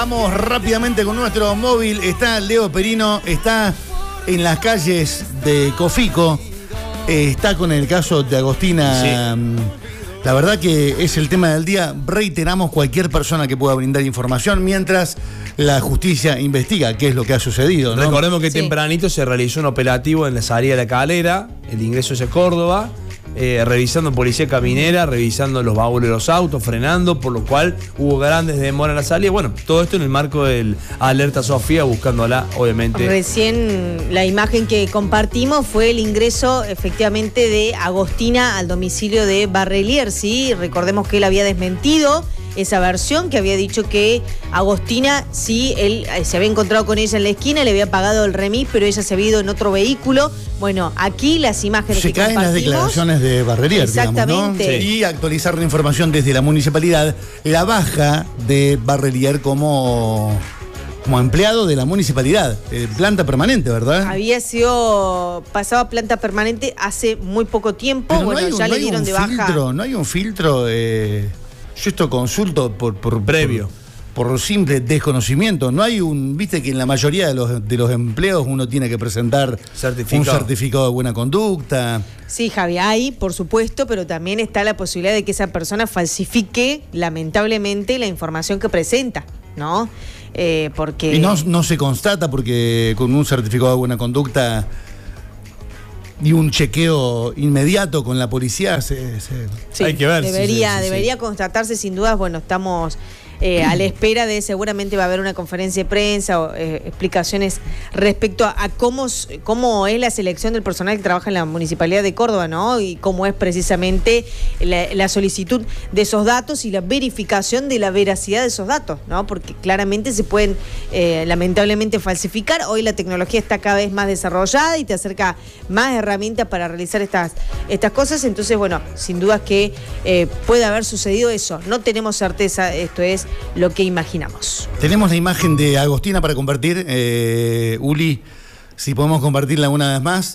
Vamos rápidamente con nuestro móvil. Está Leo Perino, está en las calles de Cofico, está con el caso de Agostina. Sí. La verdad que es el tema del día. Reiteramos cualquier persona que pueda brindar información mientras la justicia investiga qué es lo que ha sucedido, ¿no? Recordemos que tempranito se realizó un operativo en la salida de la Calera, el ingreso hacia Córdoba, revisando policía caminera, revisando los baúles de los autos, frenando, por lo cual hubo grandes demoras en la salida. Bueno, todo esto en el marco del Alerta Sofía, buscándola, obviamente. Recién la imagen que compartimos fue el ingreso, efectivamente, de Agostina al domicilio de Barrelier, ¿sí? Recordemos que él había desmentido esa versión, que había dicho que Agostina, sí, él se había encontrado con ella en la esquina, le había pagado el remis, pero ella se había ido en otro vehículo. Bueno, aquí las imágenes que compartimos. Se caen las declaraciones de Barrelier, exactamente, digamos, ¿no? Sí. Y actualizar la información desde la municipalidad, la baja de Barrelier como empleado de la municipalidad, planta permanente, ¿verdad? Había sido pasado a planta permanente hace muy poco tiempo. Pero bueno, ya le dieron de baja. No hay un filtro. Yo esto consulto por previo. Por simple desconocimiento. No hay viste que en la mayoría de los empleos uno tiene que presentar un certificado de buena conducta. Sí, Javi, hay, por supuesto, pero también está la posibilidad de que esa persona falsifique, lamentablemente, la información que presenta, ¿no? Porque... Y no se constata porque con un certificado de buena conducta y un chequeo inmediato con la policía sí, hay que ver. Debería constatarse, sin dudas. Bueno, estamos a la espera de, seguramente va a haber una conferencia de prensa o explicaciones respecto a cómo es la selección del personal que trabaja en la Municipalidad de Córdoba, ¿no? Y cómo es precisamente la solicitud de esos datos y la verificación de la veracidad de esos datos, ¿no? Porque claramente se pueden lamentablemente falsificar. Hoy la tecnología está cada vez más desarrollada y te acerca más herramientas para realizar estas cosas. Entonces, bueno, sin dudas que puede haber sucedido eso. No tenemos certeza, esto es lo que imaginamos. Tenemos la imagen de Agostina para compartir. Uli, si podemos compartirla una vez más.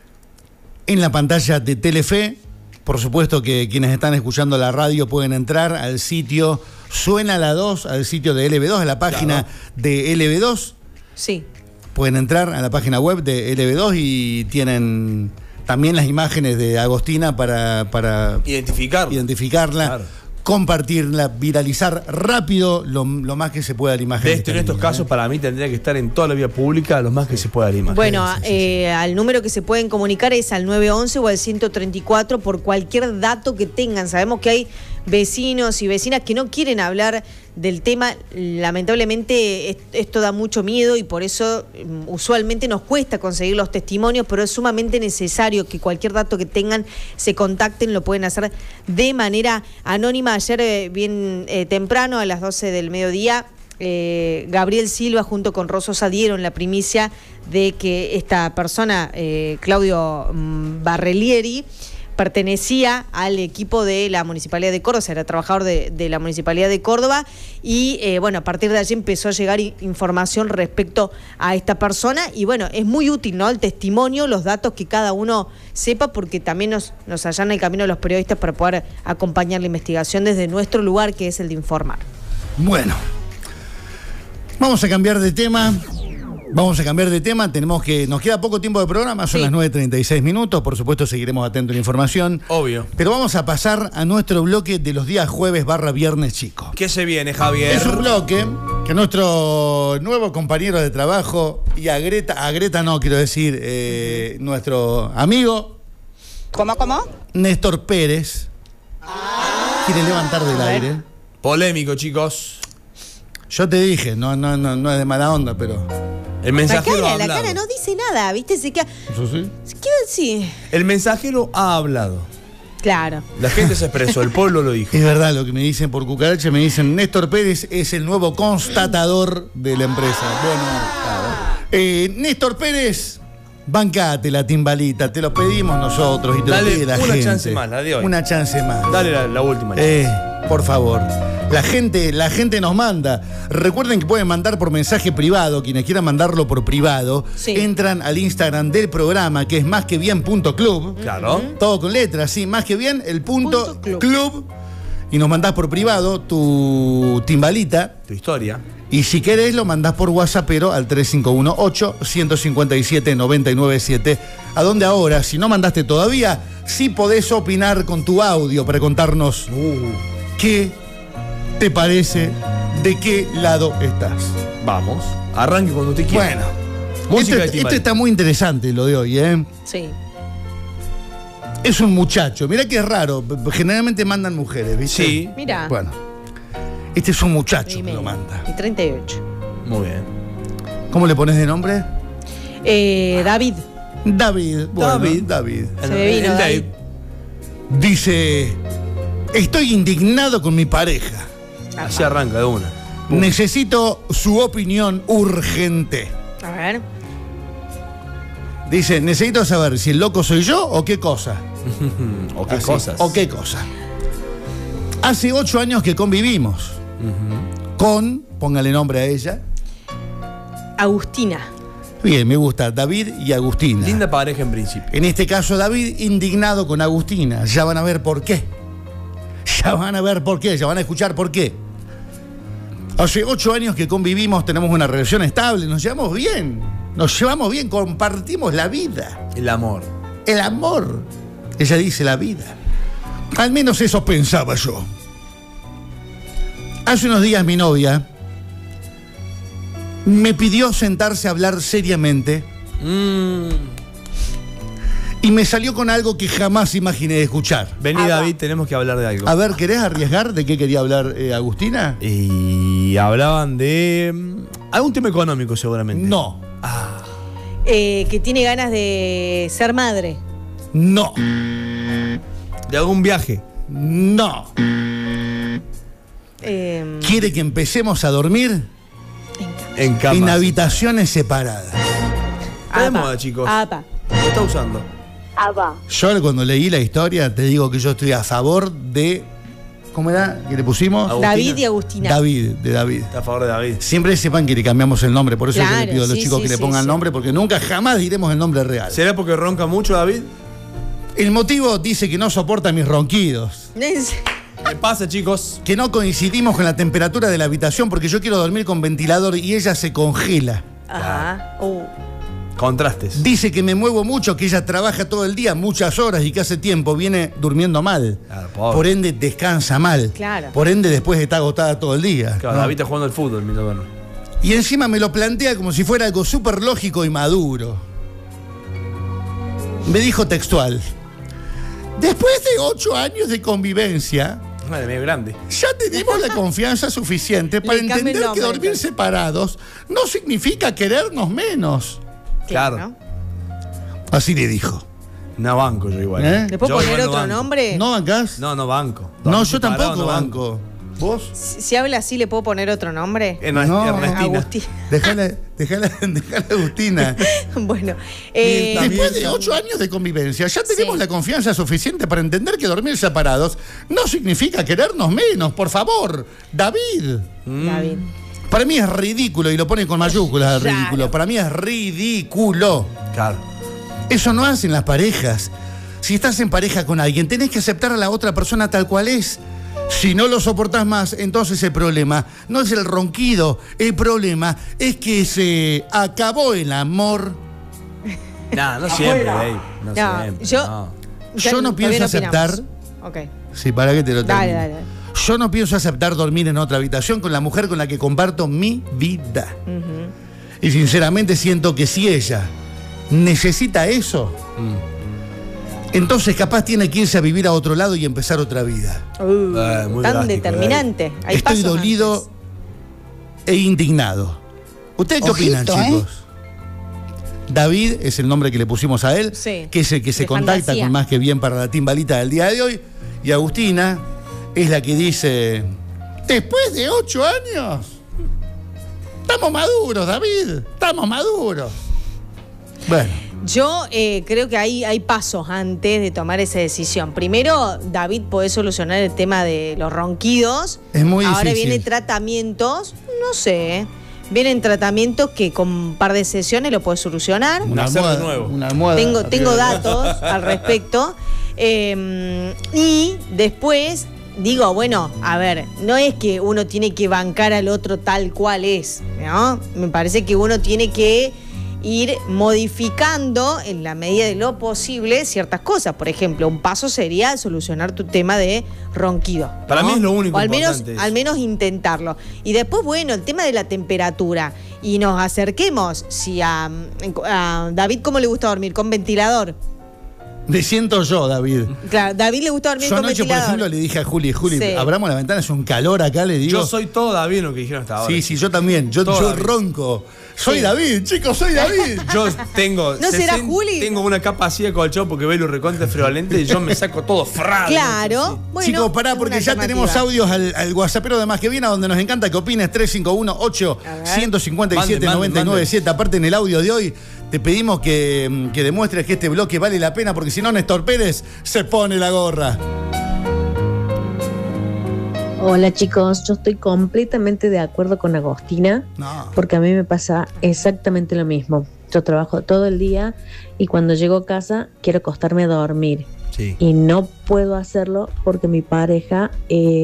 En la pantalla de Telefe, por supuesto que quienes están escuchando la radio pueden entrar al sitio Suena la 2, al sitio de LB2, a la página de LB2. Sí. Pueden entrar a la página web de LB2 y tienen también las imágenes de Agostina para identificarla. Claro. Compartirla, viralizar rápido lo más que se pueda la imagen. En estos casos, para mí, tendría que estar en toda la vía pública lo más que se pueda la imagen. Bueno, al número que se pueden comunicar es al 911 o al 134 por cualquier dato que tengan. Sabemos que hay vecinos y vecinas que no quieren hablar del tema. Lamentablemente esto da mucho miedo y por eso usualmente nos cuesta conseguir los testimonios, pero es sumamente necesario que cualquier dato que tengan se contacten, lo pueden hacer de manera anónima. Ayer bien temprano, a las 12 del mediodía, Gabriel Silva junto con Rososa dieron la primicia de que esta persona, Claudio Barrelieri, pertenecía al equipo de la Municipalidad de Córdoba, era trabajador de la Municipalidad de Córdoba y bueno, a partir de allí empezó a llegar información respecto a esta persona y bueno, es muy útil, ¿no? El testimonio, los datos que cada uno sepa, porque también nos allana el camino a los periodistas para poder acompañar la investigación desde nuestro lugar, que es el de informar. Bueno, vamos a cambiar de tema. Nos queda poco tiempo de programa, son las 9:36, por supuesto seguiremos atentos a la información. Obvio. Pero vamos a pasar a nuestro bloque de los días jueves / viernes chico. ¿Qué se viene, Javier? Es un bloque que nuestro nuevo compañero de trabajo, y nuestro amigo... ¿Cómo? Néstor Pérez, quiere levantar del aire. Polémico, chicos. Yo te dije, no es de mala onda, pero... El mensajero ha hablado. La cara no dice nada, ¿viste? Se queda... ¿Eso sí? Sí. El mensajero ha hablado. Claro. La gente se expresó, el pueblo lo dijo. Es verdad lo que me dicen por cucaracha, me dicen Néstor Pérez es el nuevo constatador de la empresa. Bueno, claro. Néstor Pérez, bancate la timbalita, te lo pedimos nosotros y te lo pide la gente. Una chance más, la de hoy. Una chance más. Dale la última. Por favor. La gente nos manda. Recuerden que pueden mandar por mensaje privado. Quienes quieran mandarlo por privado, entran al Instagram del programa, que es másquebien.club. Claro. Todo con letras, sí. Más que bien, el punto club. Y nos mandás por privado tu timbalita. Tu historia. Y si querés, lo mandás por WhatsApp, pero al 3518-157-997. A donde ahora, si no mandaste todavía, sí podés opinar con tu audio para contarnos qué te parece, de qué lado estás. Vamos, arranque cuando usted quiera. Bueno, Música este está muy interesante lo de hoy, ¿eh? Sí. Es un muchacho, mirá que es raro, generalmente mandan mujeres, ¿viste? Sí. Mira. Bueno, este es un muchacho que Medio. lo manda. Y 38. Muy bien. ¿Cómo le pones de nombre? David. David. Bueno, David. David. Se me vino, El David. Dice, estoy indignado con mi pareja. Así arranca de una. Necesito su opinión urgente. A ver. Dice, necesito saber si el loco soy yo o qué cosa. ¿O qué Así, cosas? O qué cosa. Hace 8 años que convivimos con, póngale nombre a ella. Agustina. Bien, me gusta, David y Agustina. Linda pareja en principio. En este caso, David indignado con Agustina. Ya van a ver por qué. Ya van a ver por qué, ya van a escuchar por qué. Hace 8 años que convivimos, tenemos una relación estable, nos llevamos bien. Nos llevamos bien, compartimos la vida. El amor. El amor. Ella dice la vida. Al menos eso pensaba yo. Hace unos días mi novia me pidió sentarse a hablar seriamente y me salió con algo que jamás imaginé escuchar. Vení, David, tenemos que hablar de algo. A ver, ¿querés arriesgar de qué quería hablar Agustina? Y hablaban de algún tema económico seguramente. No, Que tiene ganas de ser madre. no, De algún viaje. no. ¿Quiere que empecemos a dormir En cama. en habitaciones separadas? Está de moda, chicos. Apa. Lo está usando. Yo cuando leí la historia te digo que yo estoy a favor de... ¿Cómo era que le pusimos? Agustina. David y Agustina. David, de David. Está a favor de David. Siempre sepan que le cambiamos el nombre, por eso yo Claro, le pido a los sí, chicos sí, que le sí, pongan sí. nombre, porque nunca jamás diremos el nombre real. ¿Será porque ronca mucho, David? El motivo dice que no soporta mis ronquidos, ¿Qué pasa, chicos? que no coincidimos con la temperatura de la habitación porque yo quiero dormir con ventilador y ella se congela. Ajá. Contrastes. Dice que me muevo mucho, que ella trabaja todo el día, muchas horas y que hace tiempo viene durmiendo mal. Claro, pobre. Por ende descansa mal. Claro. Por ende después está agotada todo el día. Claro, ¿no? David está jugando al fútbol, mi hermano. Y encima me lo plantea como si fuera algo súper lógico y maduro. Me dijo textual: después de 8 años de convivencia, Madre, medio grande. ya tenemos la confianza suficiente para Le cambio el entender que nombre, dormir entonces. separados no significa querernos menos. Claro. ¿No? Así le dijo. No banco yo igual. ¿Eh? ¿Le puedo Yo poner igual no otro banco. nombre? ¿No bancás? No banco. No, Dormir yo separado, tampoco no banco. ¿Vos? Si habla así, ¿le puedo poner otro nombre? No, Ernestina. Agustín. Dejala, Agustina. Bueno. Después de 8 años de convivencia, ya tenemos Sí. la confianza suficiente para entender que dormir separados no significa querernos menos. Por favor, David. David. Para mí es ridículo, y lo pone con mayúsculas, Claro. ridículo. Para mí es ridículo. Claro. Eso no hacen las parejas. Si estás en pareja con alguien, tenés que aceptar a la otra persona tal cual es. Si no lo soportás más, entonces el problema no es el ronquido. El problema es que se acabó el amor. Nah, no siempre, Dave. No, No, siempre. yo- no. Yo no pienso aceptar. Ok. Sí, para que te lo Dale, termine. dale. Yo no pienso aceptar dormir en otra habitación con la mujer con la que comparto mi vida. Y sinceramente siento que si ella necesita eso, entonces capaz tiene que irse a vivir a otro lado y empezar otra vida. Muy Tan drástico, determinante. Hay Estoy pasos dolido antes. e indignado. ¿Ustedes qué opinan, chicos? David es el nombre que le pusimos a él, Sí, que es el que se de contacta fantasía. con Más que Bien para la timbalita del día de hoy. Y Agustina es la que dice: después de 8 años, estamos maduros, David, estamos maduros. Bueno, Yo creo que hay pasos antes de tomar esa decisión. Primero, David puede solucionar el tema de los ronquidos. Es muy Ahora difícil. vienen tratamientos, no sé, vienen tratamientos que con un par de sesiones lo puede solucionar. Nacer de nuevo. Una almohada. Tengo arriba de la- datos al respecto. Y después digo, bueno, a ver, no es que uno tiene que bancar al otro tal cual es, ¿no? Me parece que uno tiene que ir modificando en la medida de lo posible ciertas cosas. Por ejemplo, un paso sería solucionar tu tema de ronquido, ¿no? Para mí es lo único o al importante. al menos intentarlo. Y después, bueno, el tema de la temperatura. Y nos acerquemos, si a David, ¿cómo le gusta dormir? ¿Con ventilador? Me siento yo, David. Claro, David le gusta dormir Yo con anoche, por ventilador. ejemplo, le dije a Juli, Sí. abramos la ventana, es un calor acá, le digo. Yo soy todo David en lo que dijeron hasta ahora. Sí, yo también. Yo David. ronco. Soy Sí. David, chicos, soy David. Yo tengo. ¿No será Juli? Tengo una capa así de colchón porque veo los recontes friolentes y yo me saco todo frado. Claro. Bueno, Chicos, pará, es porque una ya tenemos alternativa. audios al WhatsAppero de Más que Viene, a donde nos encanta que opines 351-8-157-997. Aparte, en el audio de hoy, te pedimos que demuestres que este bloque vale la pena, porque si no, Néstor Pérez se pone la gorra. Hola chicos, yo estoy completamente de acuerdo con Agostina, No. porque a mí me pasa exactamente lo mismo. Yo trabajo todo el día y cuando llego a casa quiero acostarme a dormir Sí. y no puedo hacerlo porque mi pareja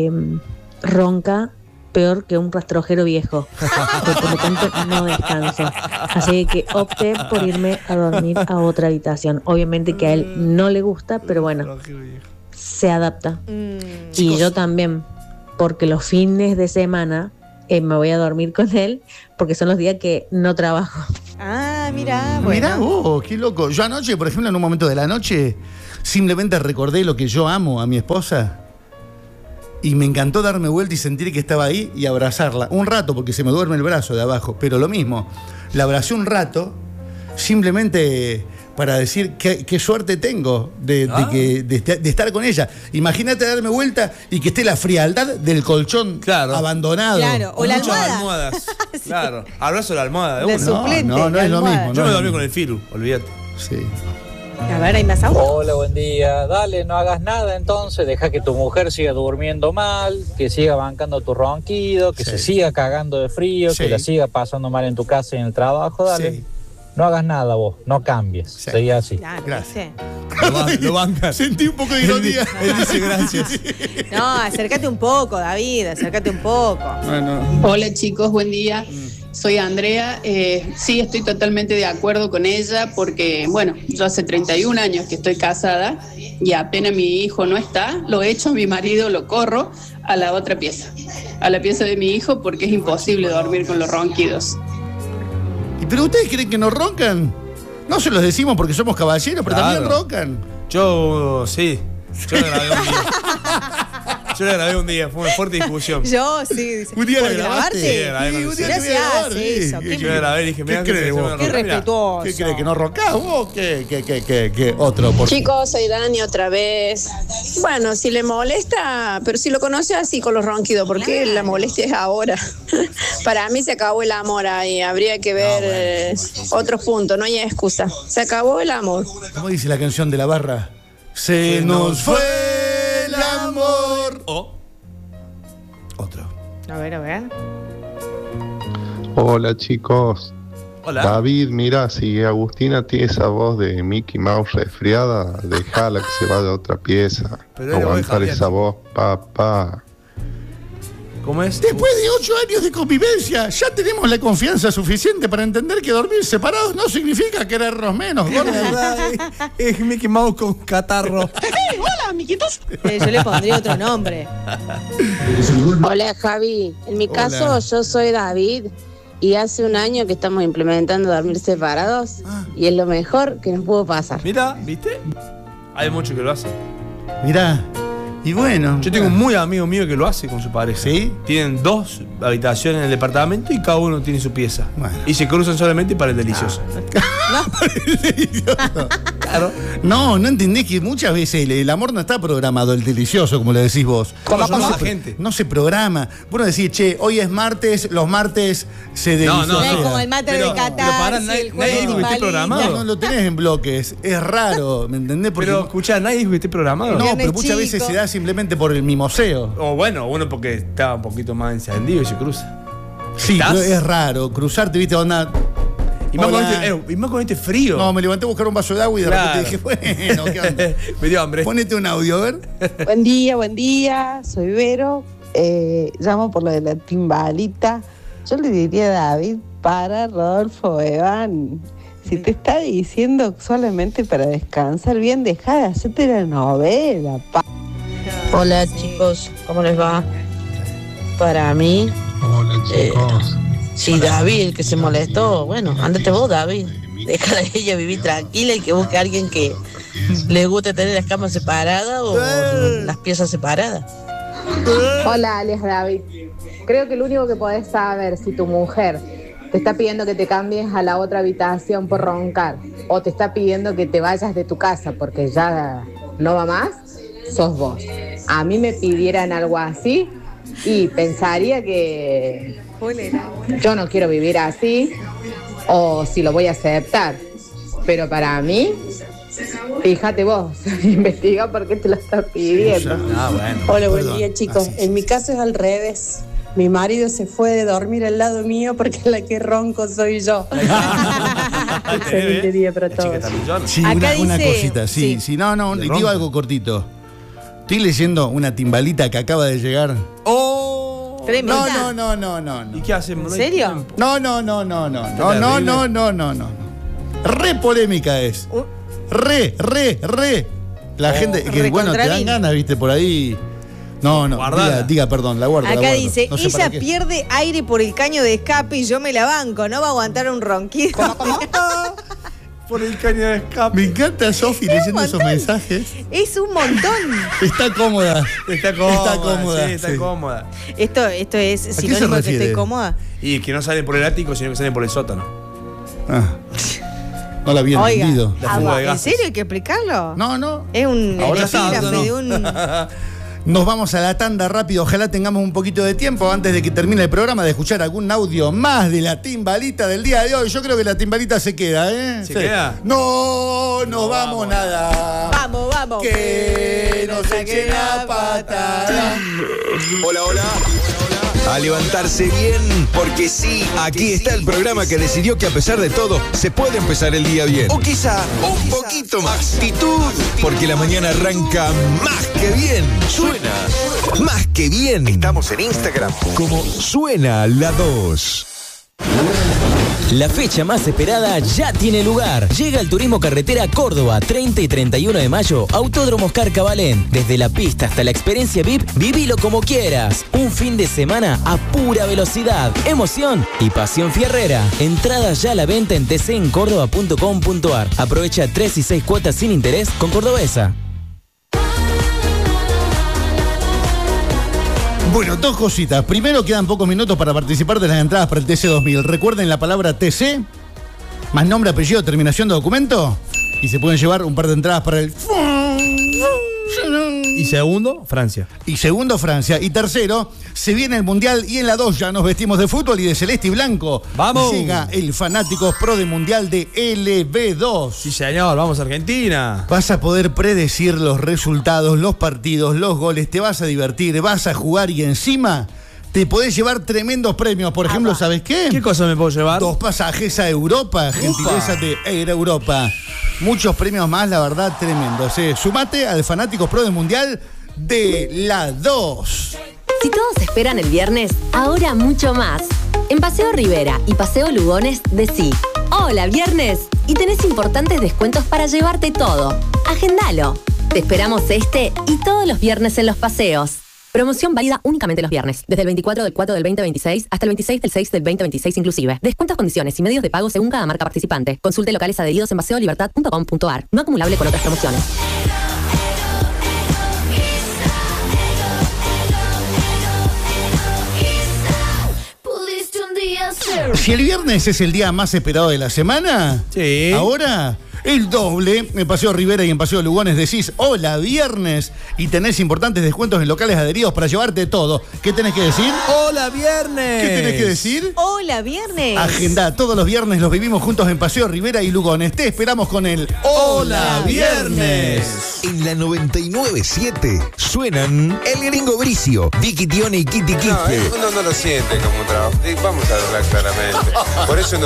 ronca peor que un rastrojero viejo. Por lo tanto no descanso. Así que opté por irme a dormir a otra habitación. Obviamente que a él no le gusta, pero bueno, se adapta. Y Chicos, yo también, porque los fines de semana me voy a dormir con él, porque son los días que no trabajo. Ah, mirá, bueno. Mirá vos, qué loco. Yo anoche, por ejemplo, en un momento de la noche, simplemente recordé lo que yo amo a mi esposa y me encantó darme vuelta y sentir que estaba ahí y abrazarla. Un rato, porque se me duerme el brazo de abajo, pero lo mismo. La abracé un rato, simplemente para decir qué suerte tengo de estar con ella. Imagínate darme vuelta y que esté la frialdad del colchón abandonado. Claro, o la Muchas almohada. almohadas. Claro, abrazo la almohada de La uno. suplente, no la es lo almohada. mismo. Yo no me es dormí lo con el Firu, olvídate. Sí. A ver, hay más audio. Hola, buen día. Dale, no hagas nada entonces, deja que tu mujer siga durmiendo mal, que siga bancando tu ronquido, que Sí. se siga cagando de frío, Sí. que la siga pasando mal en tu casa y en el trabajo, dale. Sí. No hagas nada vos, no cambies, Sí. seguí así. Claro, Gracias. ¿viste? Lo banca. Sentí un poco de ironía. Él dice gracias. No, acércate un poco, David, acércate un poco. Bueno. Hola chicos, buen día. Soy Andrea. Sí, estoy totalmente de acuerdo con ella porque, bueno, yo hace 31 años que estoy casada y apenas mi hijo no está, lo echo a mi marido, lo corro a la otra pieza, a la pieza de mi hijo porque es imposible dormir con los ronquidos. ¿Pero ustedes creen que nos roncan? No se los decimos porque somos caballeros, pero Claro. también roncan. Yo, sí. Yo le grabé un día. Yo le grabé un día, fue una fuerte discusión. Yo, sí. Dice, Un día ¿por la grabaste. grabarte? Sí, grabé con un el día No te se voy a grabar, hace sí. eso. Yo le grabé y dije, ¿Qué mirá, crees que vos? se me Qué ronca. Mirá. respetuoso. ¿Qué crees? ¿Que no roncás vos? ¿Qué otro? Por Chicos, soy Dani otra vez. Bueno, si le molesta, pero si lo conoce así con los ronquidos, porque la molestia es ahora. Para mí se acabó el amor ahí, habría que ver otros puntos, no hay excusa. Se acabó el amor. ¿Cómo dice la canción de la barra? Se nos fue el amor. Otro. A ver. Hola chicos. Hola. David, mira, si Agustina tiene esa voz de Mickey Mouse resfriada, déjala que se vaya a otra pieza. Pero él lo va a Aguantar dejar esa bien. voz, papá. ¿Cómo es? Después de 8 años de convivencia, ya tenemos la confianza suficiente para entender que dormir separados no significa querernos menos, gordo. Es Mickey Mouse con catarro. Yo le pondría otro nombre. Hola Javi, en mi Hola. caso yo soy David y hace un año que estamos implementando dormir separados y es lo mejor que nos pudo pasar. Mira, ¿viste? Hay muchos que lo hacen. Mirá, y bueno. Yo tengo un muy amigo mío que lo hace con su pareja. ¿Sí? Tienen 2 habitaciones en el departamento y cada uno tiene su pieza. Bueno. Y se cruzan solamente para el delicioso. Claro. No entendés que muchas veces el amor no está programado, el delicioso, como le decís vos. ¿Cómo No llama se la gente? No se programa. Vos no decís, che, hoy es martes, los martes se No, deliciosa. Es como el mate de pero Qatar. pará, nadie dijo que esté programado. No lo tenés en bloques. Es raro, ¿me entendés? Porque Pero escuchá, nadie dijo que esté programado. no, Viernes pero muchas chico. veces se da simplemente por el mimoseo. O bueno, uno porque está un poquito más encendido y se cruza. Sí, ¿Estás? pero es raro. Cruzarte, viste, onda. Y más con este frío. No, me levanté a buscar un vaso de agua y de repente dije, bueno, ¿qué onda? Me dio hambre. Ponete un audio, a ver. Buen día, soy Vero. Llamo por lo de la timbalita. Yo le diría a David, para Rodolfo Evan. Si te está diciendo solamente para descansar bien, deja de hacerte la novela. Hola chicos, ¿cómo les va? Para mí, si David, el que se molestó, bueno, ándate vos, David. Déjala a ella vivir tranquila y que busque a alguien que le guste tener las camas separadas o las piezas separadas. Hola, alias David. Creo que lo único que podés saber si tu mujer te está pidiendo que te cambies a la otra habitación por roncar o te está pidiendo que te vayas de tu casa porque ya no va más, sos vos. A mí me pidieran algo así y pensaría que yo no quiero vivir así o si lo voy a aceptar. Pero para mí, fíjate vos, investiga por qué te lo estás pidiendo. Bueno. Hola, buen día chicos. En mi caso es al revés. Mi marido se fue de dormir al lado mío porque la que ronco soy yo. Excelente día para todos. Sí, una cosita, sí. No, digo algo cortito. Estoy leyendo una timbalita que acaba de llegar. ¡Oh! Tremenda. No. ¿Y qué hacemos? ¿En serio? No. Re polémica es. Re. La gente que, bueno, te dan ganas, viste, por ahí. No, diga, perdón, la guardo. Acá dice, no sé ella pierde aire por el caño de escape y yo me la banco, no va a aguantar un ronquido. Por el caño de escape. Me encanta Sofi leyendo esos mensajes. Es un montón. Está cómoda. Sí, está cómoda. Esto es sinónimo de que estoy cómoda. Y que no salen por el ático, sino que salen por el sótano. No la había entendido. ¿En serio hay que explicarlo? No. Es un epígrafe de un... Nos vamos a la tanda rápido. Ojalá tengamos un poquito de tiempo antes de que termine el programa de escuchar algún audio más de la timbalita del día de hoy. Yo creo que la timbalita se queda, ¿eh? ¿Se queda? No vamos nada. Vamos. Que nos echen la patada. Hola. A levantarse bien, porque sí, aquí está el programa que decidió que a pesar de todo se puede empezar el día bien. O quizá un poquito más. Actitud, porque la mañana arranca más que bien. Suena más que bien. Estamos en Instagram como Suena la 2. La fecha más esperada ya tiene lugar. Llega el Turismo Carretera Córdoba, 30 y 31 de mayo, Autódromo Carcabalén. Desde la pista hasta la experiencia VIP, vivilo como quieras. Un fin de semana a pura velocidad, emoción y pasión fierrera. Entradas ya a la venta en tcencórdoba.com.ar. Aprovecha 3 y 6 cuotas sin interés con Cordobesa. Bueno, dos cositas. Primero, quedan pocos minutos para participar de las entradas para el TC 2000. Recuerden la palabra TC, más nombre, apellido, terminación de documento, y se pueden llevar un par de entradas para el... Y segundo, Francia. Y tercero, se viene el Mundial y en la 2 ya nos vestimos de fútbol y de celeste y blanco. ¡Vamos! Llega el Fanáticos Pro de Mundial de LB2. Sí, señor, vamos a Argentina. Vas a poder predecir los resultados, los partidos, los goles, te vas a divertir, vas a jugar y encima te podés llevar tremendos premios. Por ejemplo, ¿sabes qué? ¿Qué cosa me puedo llevar? 2 pasajes a Europa, gentileza de Air Europa. Muchos premios más, la verdad, tremendos. Sumate al Fanáticos Pro del Mundial de la 2. Si todos esperan el viernes, ahora mucho más. En Paseo Rivera y Paseo Lugones, decí ¡Hola, viernes! Y tenés importantes descuentos para llevarte todo. Agendalo. Te esperamos este y todos los viernes en los paseos. Promoción válida únicamente los viernes, desde el 24 del 4 del 2026 hasta el 26 del 6 del 2026 inclusive. Descuentos, condiciones y medios de pago según cada marca participante. Consulte locales adheridos en paseolibertad.com.ar. No acumulable con otras promociones. Si el viernes es el día más esperado de la semana, sí. Ahora el doble. En Paseo Rivera y en Paseo Lugones decís hola viernes y tenés importantes descuentos en locales adheridos para llevarte todo. ¿Qué tenés que decir? ¡Hola viernes! ¿Qué tenés que decir? ¡Hola viernes! Agenda, todos los viernes los vivimos juntos en Paseo Rivera y Lugones. Te esperamos con el ¡Hola viernes! En la 99.7 suenan El Gringo Bricio, Vicky Tione y Kitty Quispe. Uno no lo siente como un trabajo. Vamos a hablar claramente. Por eso no